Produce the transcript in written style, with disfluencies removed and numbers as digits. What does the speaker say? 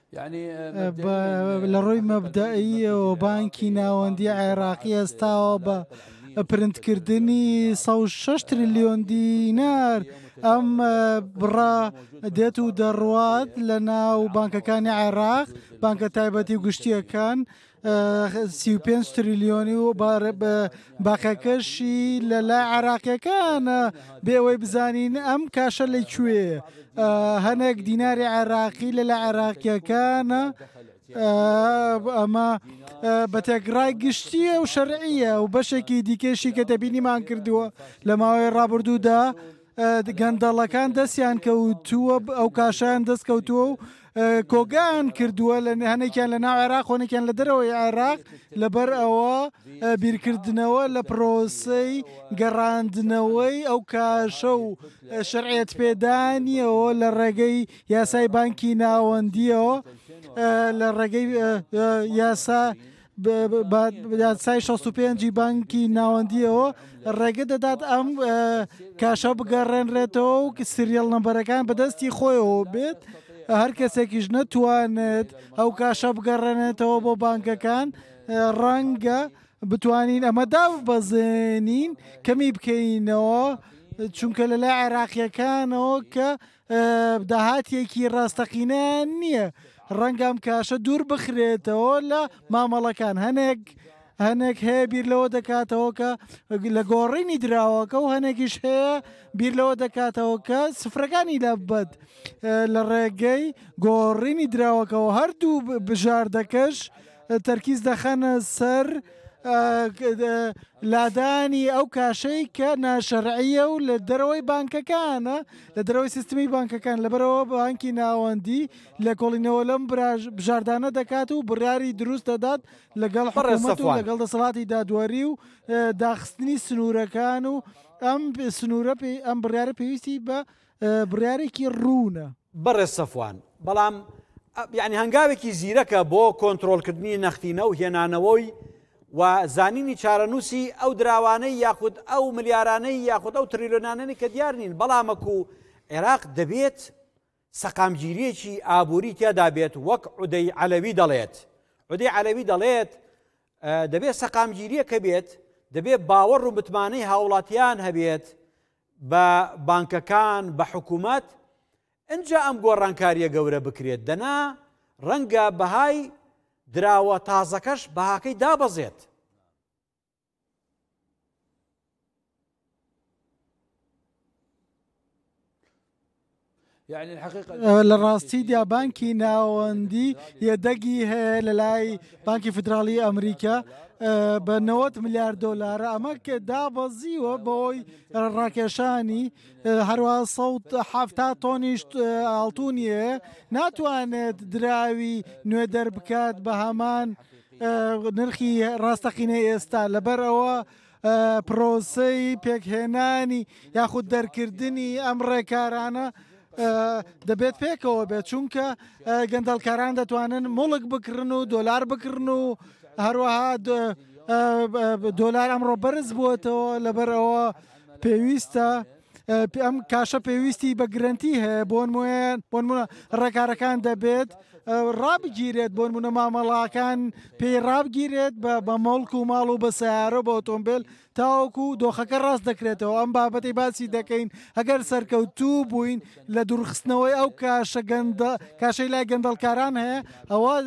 لە ڕووی مەبدەئی و بانکی ناوەندی عێراقی ئێستاوە بە پرنتکردنی 106 تریلیۆن دینار ئەم بڕا دێت و دەڕوات لە ناو بانکەکانی عێراق، بانکە تایبەتی و گشتیەکان 35 تریلیۆنی و باقەکەشی لە لای عێراقیەکانە بێەوەی بزانین ئەم کاشە لەکوێ. هەنێک دیناری عێراقی لە لای عێراقیەکانە ئەمە بە تێگڕای گشتیە و شەرعیە و بەشێکی دیکەشی کە دەبینیمان کردووە لە ماوەی ڕابردوودا گەندەڵەکان دەستیان کەوتووە، ئەو کاشیان دەست کەوتووە و کۆگان کردووە لە هەنێکیان لە ناو عێراق خۆنێکیان لە دەرەوەی عێراق لەبەر ئەوە بیرکردنەوە لە پرۆسەی گەڕاندنەوەی ئەو کاشە و شەرعیەت پێدانیەوە لە ڕێگەی یاسای بانکی ناوەندیەوە لە ڕێگەی یاسای 65 بانکی ناوەندیەوە ڕێگە دەدات ئەم کاشە بگەڕێنرێتەوە و سریەڵ نەمبەرەکان بەدەستی خۆیەوە بێت. هەر کەسێکیش نەتوانێت ئەو کاشە بگەڕێنێتەوە بۆ بانکەکان ڕەنگە بتوانین ئەمە دابەزێنین کەمی بکەینەوە، چونکە لە لای عێراقیەکانەوە کە داهاتێکی ڕاستەقینەیان نییە. ڕەنگەم کاشە دوور بخرێتەوە لە مامەڵەکان. هەنێک هەیە بیر لەوە دەکاتەوە کە لە گۆڕینی دراوەکە و هەنێکیش هەیە بیر لەوە دەکاتەوە کە سفرەکانی لە بەد لە ڕێگەی گۆڕینی دراوەکەەوە هەردوو بژاردەکەش تەرکیز دەخەنە سەر لادانی ئەو کاشەی کە ناشەرعیە و لە دەرەوەی بانکەکانە، لە دەرەوەی سیستمی بانکەکان. لەبەرەوە بانکی ناوەندی لە کۆڵینەوە لەم بژاردانە دەکات و بڕیاری دروست دەدات لەگەڵ حکوومەت و لەگەڵ دەسەڵاتی دادوەری و داخستنی سنوورەکان و ئەم سنوورە ئەم بڕیارە پێویستی بە بڕیارێکی ڕوونە. بەڕێز سەفوان، بەڵام یعنی هەنگاوێکی زیرەکە بۆ کۆنتڕۆلکردنی نەختینە و هێنانەوەی و زانینی چارەنووسی ئەو دراوانەی یاخود ئەو ملیارانەی یاخود ئەو تریلیۆنانەی کە دیار نین. بەڵامەکو عێراق دەبێت سەقامگیریەکی ئابووری تێدا بێت، وەک عودەی عەلەوی دەڵێت. عودەی عەلەوی دەڵێت دەبێت سەقامگیریەکە بێت، دەبێت باوەڕ و متمانەی هاوڵاتیان هەبێت بە بانکەکان، بە حکوومەت. ئەنجا ئەم گۆڕانکاریە گەورە بکرێت، دەنا ڕەنگە بەهای دراوە تازەکەش بەهاکەی دابەزێت. لە ڕاستیدا بانکی ناوەندی یەدەگی هەیە لە لای بانکی فدراڵی ئەمریکا بە 90 ملیار دۆلارە. ئەمە کە دابەزیوە بەوەی ڕاکێشانی هەروە 170 تۆنیش ئاڵتونیە ناتوانێت دراوی نوێ دەربکات بە هەمان نرخی ڕاستەقینەی ئێستا. لەبەرەوە پرۆسەی پێکهێنانی یاخود دەرکردنی ئەم ڕێکارانە دەبێت پێکەوە بێت، چونکە گەندەڵکاران دەتوانن مڵک بکردن و دۆلار بکردن و هەروەها دۆلار ئەمڕۆ بەرز بووەتەوە. لەبەرەوە پێویستە ئەم کاشە پێویستی بە گرنتی هەیە. بۆ نمونە ڕێکارەکان دەبێت ڕابگیرێت، بۆ نمونە مامەڵاکان پێی ڕابگیرێت بە مەڵک و ماڵ و بە سیارە بە ئۆتۆمبیل تاوەکو دۆخەکە ڕاست دەکرێتەوە. ئەم بابەتی باسی دەکەین ئەگەر سەرکەوتوو بووین لە دوورخستنەوەی ئەو کاشەی لای گەندەڵکاران هەیە، ئەوە